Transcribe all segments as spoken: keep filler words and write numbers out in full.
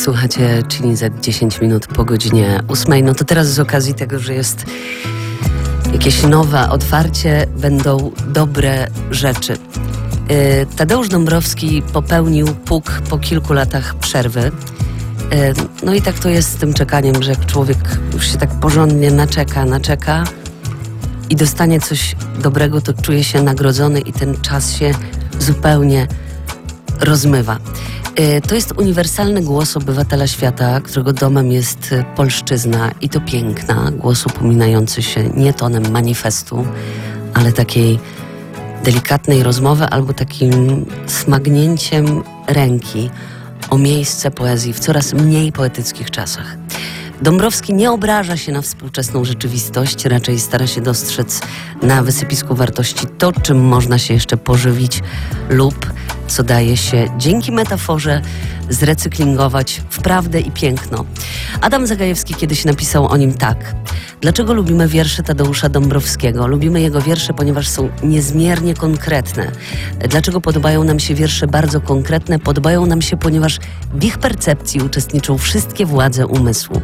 Słuchacie Chili za dziesięć minut po godzinie ósmej. No to teraz z okazji tego, że jest jakieś nowe otwarcie, będą dobre rzeczy. Yy, Tadeusz Dąbrowski popełnił puk po kilku latach przerwy. Yy, no i tak to jest z tym czekaniem, że jak człowiek już się tak porządnie naczeka, naczeka i dostanie coś dobrego, to czuje się nagrodzony i ten czas się zupełnie rozmywa. To jest uniwersalny głos obywatela świata, którego domem jest polszczyzna i to piękna, głos upominający się nie tonem manifestu, ale takiej delikatnej rozmowy albo takim smagnięciem ręki o miejsce poezji w coraz mniej poetyckich czasach. Dąbrowski nie obraża się na współczesną rzeczywistość, raczej stara się dostrzec na wysypisku wartości to, czym można się jeszcze pożywić lub co daje się dzięki metaforze zrecyklingować w prawdę i piękno. Adam Zagajewski kiedyś napisał o nim tak. Dlaczego lubimy wiersze Tadeusza Dąbrowskiego? Lubimy jego wiersze, ponieważ są niezmiernie konkretne. Dlaczego podobają nam się wiersze bardzo konkretne? Podobają nam się, ponieważ w ich percepcji uczestniczą wszystkie władze umysłu.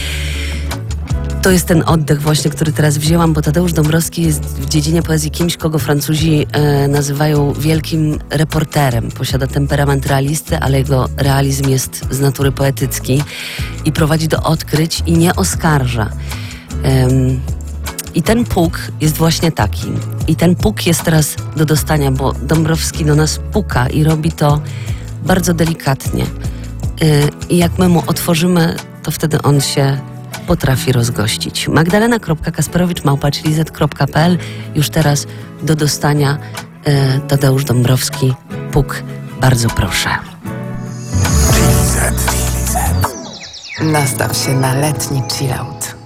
To jest ten oddech właśnie, który teraz wzięłam, bo Tadeusz Dąbrowski jest w dziedzinie poezji kimś, kogo Francuzi e, nazywają wielkim reporterem. Posiada temperament realisty, ale jego realizm jest z natury poetycki i prowadzi do odkryć i nie oskarża. Ym, I ten puk jest właśnie taki. I ten puk jest teraz do dostania, bo Dąbrowski do nas puka i robi to bardzo delikatnie. Yy, I jak my mu otworzymy, to wtedy on się potrafi rozgościć. Magdalena kropka kasperowicz małpa chili zet kropka pe el. Już teraz do dostania yy, Tadeusz Dąbrowski. Puk, bardzo proszę. Nastaw się na letni chillout.